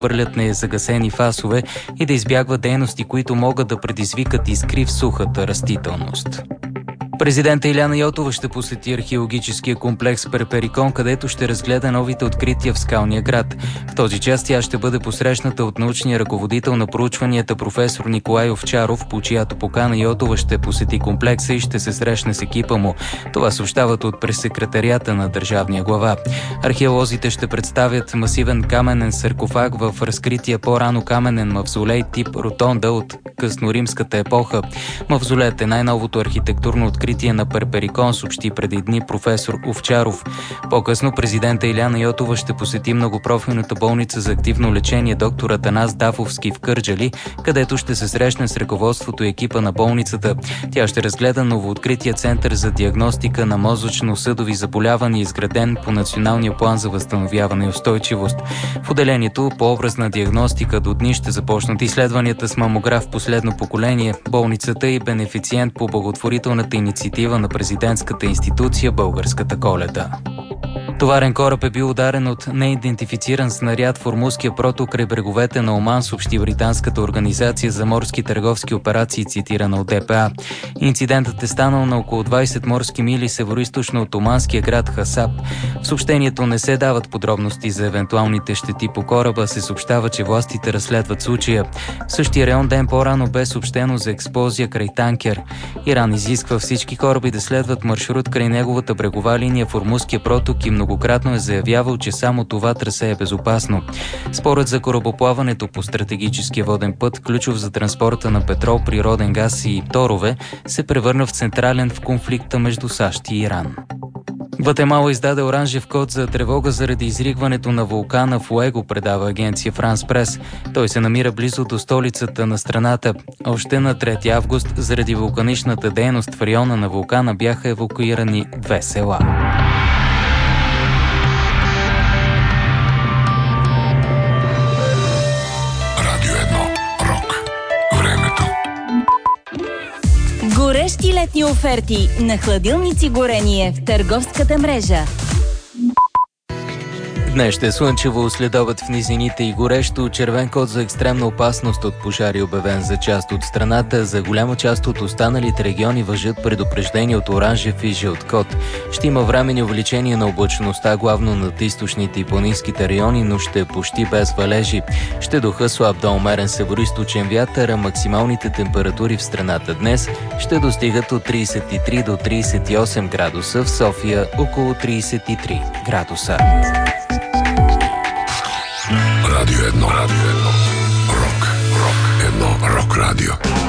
хвърлят незагасени фасове и да избягват дейности, които могат да предизвикат искри в сухата растителност. Президента Илияна Йотова ще посети археологическия комплекс Перперикон, където ще разгледа новите открития в скалния град. В този час тя ще бъде посрещната от научния ръководител на проучванията професор Николай Овчаров, по чиято покана Йотова ще посети комплекса и ще се срещне с екипа му. Това съобщават от прес-секретарията на държавния глава. Археолозите ще представят масивен каменен саркофаг в разкрития по-рано каменен мавзолей тип ротонда от късноримската епоха. Мавзолеят е най-новото архитектурно откритие на Перперикон, съобщи преди дни професор Овчаров. По-късно президента Илияна Йотова ще посети многопрофилната болница за активно лечение доктор Атанас Дафовски в Кърджали, където ще се срещне с ръководството и екипа на болницата. Тя ще разгледа новооткрития център за диагностика на мозъчно-съдови заболявания, изграден по Националния план за възстановяване и устойчивост. В отделението по образна диагностика до дни ще започнат изследванията с мамограф последно поколение. Болницата е бенефициент по благотворителната инициатива на президентската институция Българската Коледа. Товарен кораб е бил ударен от неидентифициран снаряд в Ормузския проток край бреговете на Оман, съобщи британската организация за морски търговски операции, цитирана от ДПА. Инцидентът е станал на около 20 морски мили североизточно от оманския град Хасаб. В съобщението не се дават подробности за евентуалните щети по кораба, се съобщава, че властите разследват случая. В същия район ден по-рано бе съобщено за експлозия край танкер. Иран изисква всички кораби да следват маршрут край неговата брегова линия в Ормузския проток и многократно е заявявал, че само това трасе е безопасно. Спорът за корабоплаването по стратегическия воден път, ключов за транспорта на петрол, природен газ и торове, се превърна в централен в конфликта между САЩ и Иран. Гватемала издаде оранжев код за тревога заради изригването на вулкана Фуего, предава агенция Франс Прес. Той се намира близо до столицата на страната. Още на 3 август заради вулканичната дейност в района на вулкана бяха евакуирани 2 села. Горещи летни оферти на хладилници горение в търговската мрежа. Днес ще е слънчево, следобед в низините и горещо. Червен код за екстремна опасност от пожари обявен за част от страната. За голяма част от останалите региони важат предупреждения от оранжев и жълт код. Ще има временни увеличения на облачността, главно над източните и планинските райони, но ще е почти без валежи. Ще духа слаб до умерен североизточен вятър, а максималните температури в страната днес ще достигат от 33 до 38 градуса, в София около 33 градуса. Радио 1. Рок. Рок 1. Рок радио.